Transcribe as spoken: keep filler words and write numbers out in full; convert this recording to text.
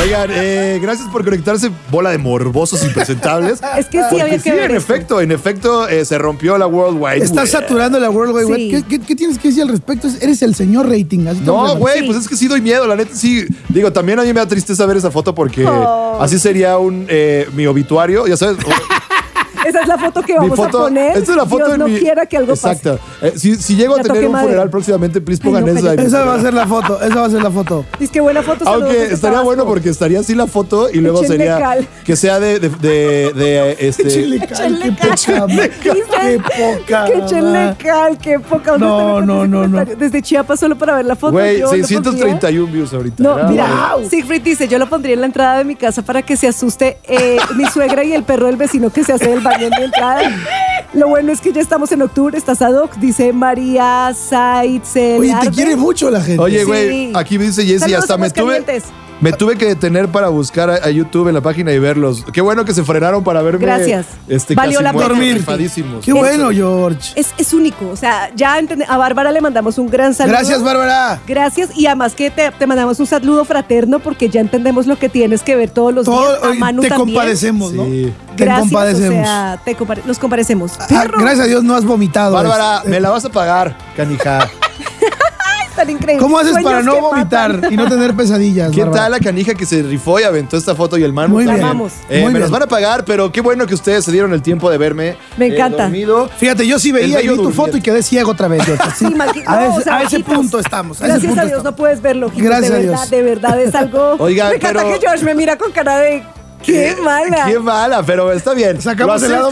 Oigan, eh, gracias por conectarse, bola de morbosos impresentables. Es que sí, Porque había que sí, ver en esto. efecto, en efecto, eh, se rompió la World Wide Estás Web. saturando la World Wide Web. Sí. ¿Qué, qué, qué tienes que decir al respecto? Eres el señor rating. Así te vamos a No, llamar. güey, Sí. pues es que sí doy miedo, la neta sí. Digo, también a mí me da tristeza ver esa foto porque Oh. así sería un eh, mi obituario, ya sabes. Esa es la foto que Mi vamos foto, a poner. esta es la foto Dios de no mi, quiera que algo exacto. Eh, si, si llego a Ya tener toqué un madera. funeral próximamente, please pongan Ay, no, esa. en mi Esa va a funeral. ser la foto. Esa va a ser la foto. pase. Dice que buena foto. saludos Aunque desde estaría Tabasco. bueno porque estaría así la foto y luego Échenle sería cal. que sea de, de, de, de, este. Échenle cal, Échenle qué cal. poca ma- Dice Qué poca Que échenle ma- cal, qué poca. ¿Dónde No, está mi no, ese no, comentario? Desde Chiapas solo para ver la foto. Güey, yo lo seiscientos treinta y uno views ahorita. No, Era- mira, Siegfried dice, yo lo pondría en la entrada de mi casa para que se asuste eh, mi suegra y el perro del vecino que se hace el baño en mi entrada. Lo bueno es que ya estamos en octubre, estás ad hoc, dice María Saitzel. Oye, te quiere mucho la gente. Oye, Sí. güey, aquí dice Jessy, Saludos hasta a me tuve, Aguascalientes. me tuve que detener para buscar a, a YouTube en la página y verlos. Qué bueno que se frenaron para verme. Gracias. Este, Valió casi la pena. muertos, Dormir. rifadísimos. Qué bueno, George. Es, es único, o sea, ya entende- a Bárbara le mandamos un gran saludo. Gracias, Bárbara. Gracias, y además que te, te mandamos un saludo fraterno porque ya entendemos lo que tienes que ver todos los Todo- días. A oye, Manu te también. compadecemos, ¿no? Sí. Te Gracias, compadecemos. o sea, te compare- nos comparecemos. Ah, Perro, gracias a Dios no has vomitado. Bárbara, este. me la vas a pagar, canija. tan increíble. ¿Cómo haces Sueños para no que vomitar matan. y no tener pesadillas? ¿Qué Bárbara? tal la canija que se rifó y aventó esta foto y el Manu? Muy bien. también? Amamos. Eh, Muy me los bien. van a pagar, pero qué bueno que ustedes se dieron el tiempo de verme. Me eh, encanta. dormido. Fíjate, yo sí El veía y bello vi tu durmiendo. foto y quedé ciego otra vez, George. Sí, Sí, Malqui- a, no, ese, o sea, a ese ojitos. punto estamos. A ese Gracias punto a Dios estamos. no puedes verlo, ojitos, Gracias de a verdad, Dios. de verdad es algo. Oigan, me encanta pero- que George me mira con cara de qué mala. Qué mala, pero está bien. Sacamos Lo el lado